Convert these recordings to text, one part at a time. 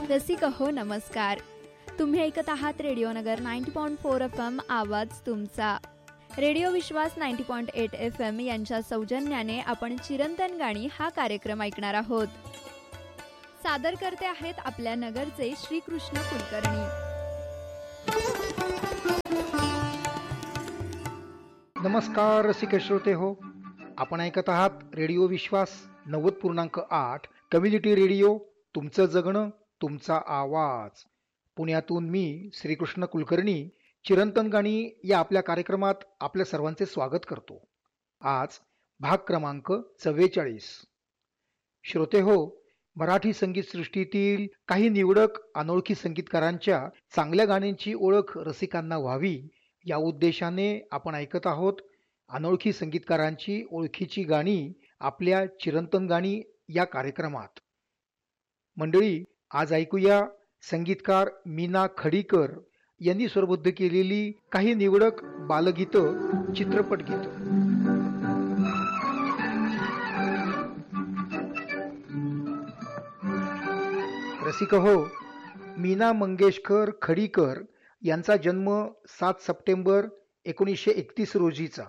रसिक हो नमस्कार. तुम्ही ऐकत आहात रेडिओ नगर 90.4 FM आवाज तुमचा. रेडिओ विश्वास 90.8 FM यांच्या सौजन्याने आपण चिरंतन गाणी हा कार्यक्रम ऐकणार आहोत. सादर करते आहेत आपल्या नगरचे श्रीकृष्ण कुलकर्णी. नमस्कार रसिक श्रोते हो, आपण ऐकत आहात रेडिओ विश्वास 90.8 कम्युनिटी रेडिओ, तुमचं जगणं तुमचा आवाज. पुण्यातून मी श्रीकृष्ण कुलकर्णी चिरंतन गाणी या आपल्या कार्यक्रमात आपल्या सर्वांचे स्वागत करतो. आज भाग क्रमांक 44. श्रोते हो, मराठी संगीत सृष्टीतील काही निवडक अनोळखी संगीतकारांच्या चांगल्या गाण्यांची ओळख रसिकांना व्हावी या उद्देशाने आपण ऐकत आहोत अनोळखी संगीतकारांची ओळखीची गाणी आपल्या चिरंतन गाणी या कार्यक्रमात. मंडळी, आज ऐकूया संगीतकार मीना खडीकर यांनी स्वरबद्ध केलेली काही निवडक बालगीतं, चित्रपट गीतं. रसिक हो, मीना मंगेशकर खडीकर यांचा जन्म 7 सप्टेंबर 1931 रोजीचा.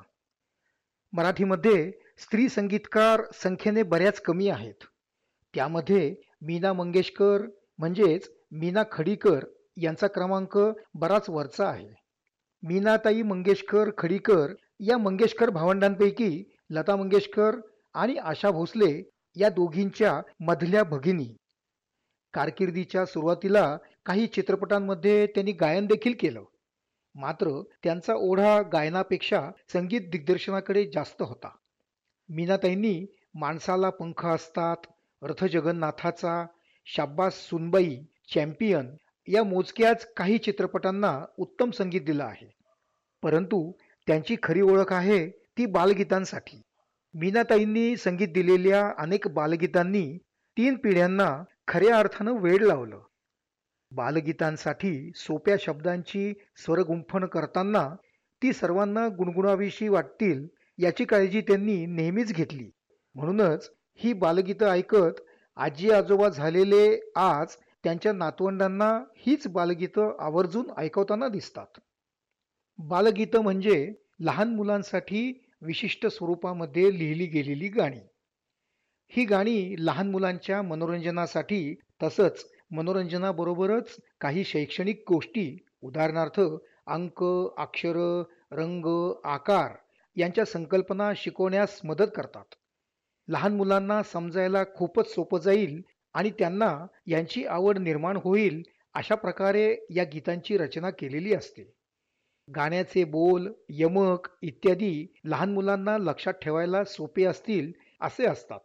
मराठीमध्ये स्त्री संगीतकार संख्येने बऱ्याच कमी आहेत. त्यामध्ये मीना मंगेशकर म्हणजेच मीना खडीकर यांचा क्रमांक बराच वरचा आहे. मीनाताई मंगेशकर खडीकर या मंगेशकर भावंडांपैकी लता मंगेशकर आणि आशा भोसले या दोघींच्या मधल्या भगिनी. कारकिर्दीच्या सुरुवातीला काही चित्रपटांमध्ये त्यांनी गायन देखील केलं, मात्र त्यांचा ओढा गायनापेक्षा संगीत दिग्दर्शनाकडे जास्त होता. मीनाताईंनी माणसाला पंख असतात, रथ जगन्नाथाचा, शाब्बास सुनबाई, चॅम्पियन या मोजक्याच काही चित्रपटांना उत्तम संगीत दिलं आहे. परंतु त्यांची खरी ओळख आहे ती बालगीतांसाठी. मीनाताईंनी संगीत दिलेल्या अनेक बालगीतांनी 3 पिढ्यांना खऱ्या अर्थानं वेड लावलं. बालगीतांसाठी सोप्या शब्दांची स्वरगुंफण करताना ती सर्वांना गुणगुणावीशी वाटतील याची काळजी त्यांनी नेहमीच घेतली. म्हणूनच ही बालगीतं ऐकत आजी आजोबा झालेले आज त्यांच्या नातवंडांना हीच बालगीतं आवर्जून ऐकवताना दिसतात. बालगीतं म्हणजे लहान मुलांसाठी विशिष्ट स्वरूपामध्ये लिहिली गेलेली गाणी. ही गाणी लहान मुलांच्या मनोरंजनासाठी, तसंच मनोरंजनाबरोबरच काही शैक्षणिक गोष्टी, उदाहरणार्थ अंक, अक्षर, रंग, आकार यांच्या संकल्पना शिकवण्यास मदत करतात. लहान मुलांना समजायला खूपच सोपं जाईल आणि त्यांना यांची आवड निर्माण होईल अशा प्रकारे या गीतांची रचना केलेली असते. गाण्याचे बोल, यमक इत्यादी लहान मुलांना लक्षात ठेवायला सोपे असतील असे असतात.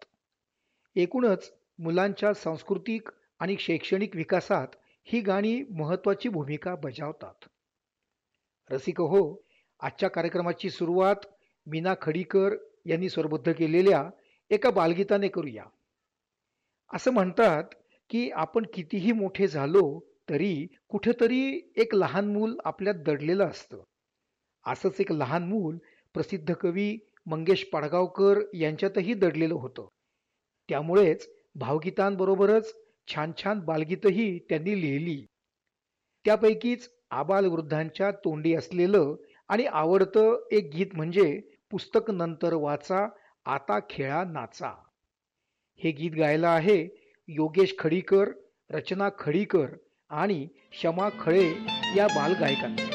एकूणच मुलांच्या सांस्कृतिक आणि शैक्षणिक विकासात ही गाणी महत्त्वाची भूमिका बजावतात. रसिक हो, आजच्या कार्यक्रमाची सुरुवात मीना खडीकर यांनी स्वरबद्ध केलेल्या एका बालगीताने करूया. असं म्हणतात की आपण कितीही मोठे झालो तरी कुठेतरी एक लहान मूल आपल्यात दडलेलं असतं. असंच एक लहान मूल प्रसिद्ध कवी मंगेश पाडगावकर यांच्यातही दडलेलं होतं. त्यामुळेच भावगीतांबरोबरच छान छान बालगीतही त्यांनी लिहिली. त्यापैकीच आबालवृद्धांच्या तोंडी असलेलं आणि आवडतं एक गीत म्हणजे पुस्तक नंतर वाचा, आता खेळा नाचा. हे गीत गायलं आहे योगेश खडीकर, रचना खडीकर आणि शमा खळे या बालगायकांनी.